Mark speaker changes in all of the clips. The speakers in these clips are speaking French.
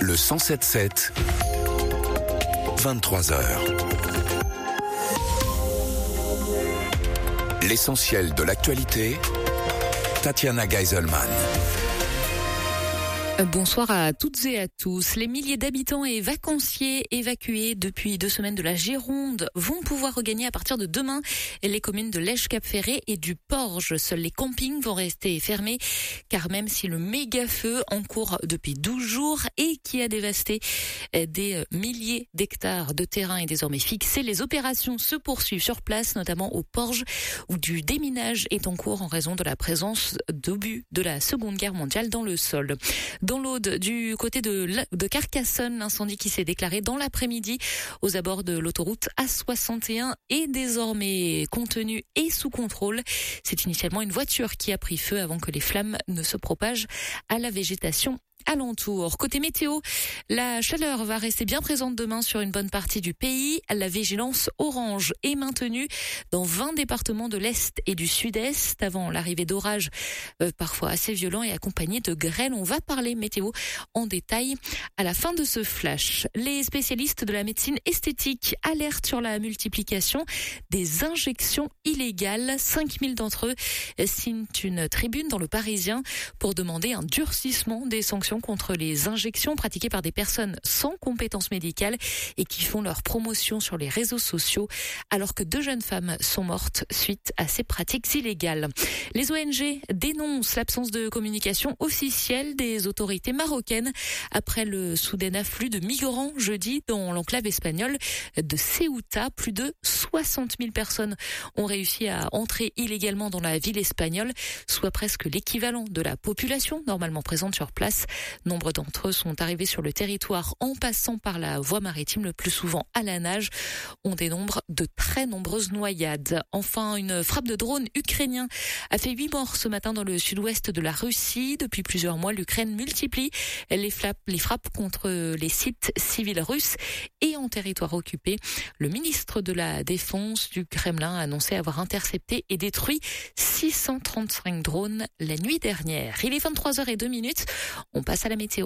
Speaker 1: Le 107.7, 23h. L'essentiel de l'actualité, Tatiana Geiselman.
Speaker 2: Bonsoir à toutes et à tous. Les milliers d'habitants et vacanciers évacués depuis 2 semaines de la Gironde vont pouvoir regagner à partir de demain les communes de Lège-Cap-Ferré et du Porge. Seuls les campings vont rester fermés car même si le méga-feu en cours depuis 12 jours et qui a dévasté des milliers d'hectares de terrain est désormais fixé, les opérations se poursuivent sur place, notamment au Porge où du déminage est en cours en raison de la présence d'obus de la Seconde Guerre mondiale dans le sol. Dans l'Aude, du côté de Carcassonne, l'incendie qui s'est déclaré dans l'après-midi aux abords de l'autoroute A61 est désormais contenu et sous contrôle. C'est initialement une voiture qui a pris feu avant que les flammes ne se propagent à la végétation alentour. Côté météo, la chaleur va rester bien présente demain sur une bonne partie du pays. La vigilance orange est maintenue dans 20 départements de l'Est et du Sud-Est avant l'arrivée d'orages parfois assez violents et accompagnés de grêle. On va parler météo en détail à la fin de ce flash. Les spécialistes de la médecine esthétique alertent sur la multiplication des injections illégales. 5000 d'entre eux signent une tribune dans le Parisien pour demander un durcissement des sanctions contre les injections pratiquées par des personnes sans compétences médicales et qui font leur promotion sur les réseaux sociaux alors que 2 jeunes femmes sont mortes suite à ces pratiques illégales. Les ONG dénoncent l'absence de communication officielle des autorités marocaines après le soudain afflux de migrants jeudi dans l'enclave espagnole de Ceuta. Plus de 60 000 personnes ont réussi à entrer illégalement dans la ville espagnole, soit presque l'équivalent de la population normalement présente sur place. Nombre d'entre eux sont arrivés sur le territoire en passant par la voie maritime, le plus souvent à la nage. On dénombre de très nombreuses noyades. Enfin, une frappe de drone ukrainien a fait 8 morts ce matin dans le sud-ouest de la Russie. Depuis plusieurs mois, l'Ukraine multiplie les frappes contre les sites civils russes et en territoire occupé. Le ministre de la Défense du Kremlin a annoncé avoir intercepté et détruit 635 drones la nuit dernière. Il est 23h02. On passe à la météo.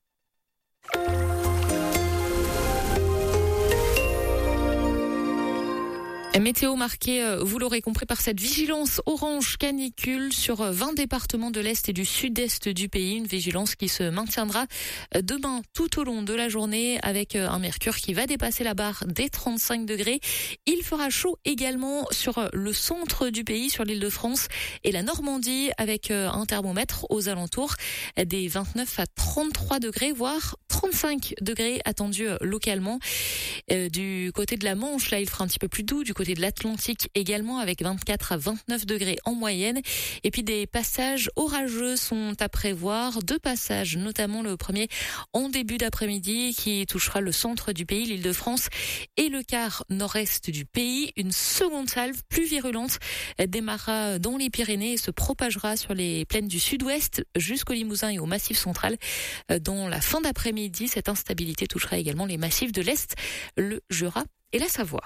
Speaker 2: Météo marquée, vous l'aurez compris, par cette vigilance orange canicule sur 20 départements de l'Est et du Sud-Est du pays. Une vigilance qui se maintiendra demain tout au long de la journée avec un mercure qui va dépasser la barre des 35 degrés. Il fera chaud également sur le centre du pays, sur l'Île-de-France et la Normandie avec un thermomètre aux alentours des 29 à 33 degrés, voire 35 degrés attendus localement. Du côté de la Manche, là, il fera un petit peu plus doux. Du côté de l'Atlantique également, avec 24 à 29 degrés en moyenne. Et puis des passages orageux sont à prévoir. 2 passages, notamment le premier en début d'après-midi qui touchera le centre du pays, l'Île-de-France et le quart nord-est du pays. Une seconde salve plus virulente démarrera dans les Pyrénées et se propagera sur les plaines du sud-ouest jusqu'au Limousin et au Massif central. Dans la fin d'après-midi, cette instabilité touchera également les massifs de l'Est, le Jura et la Savoie.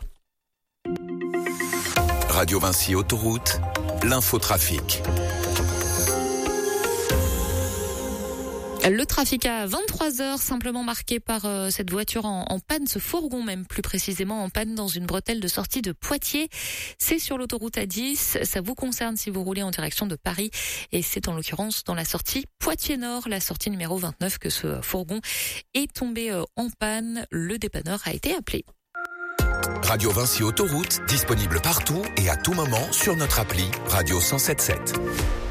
Speaker 1: Radio Vinci Autoroute, l'infotrafic.
Speaker 2: Le trafic à 23h, simplement marqué par cette voiture en panne, ce fourgon même plus précisément en panne dans une bretelle de sortie de Poitiers. C'est sur l'autoroute A10, ça vous concerne si vous roulez en direction de Paris et c'est en l'occurrence dans la sortie Poitiers-Nord, la sortie numéro 29 que ce fourgon est tombé en panne. Le dépanneur a été appelé.
Speaker 1: Radio Vinci Autoroute, disponible partout et à tout moment sur notre appli Radio 107.7.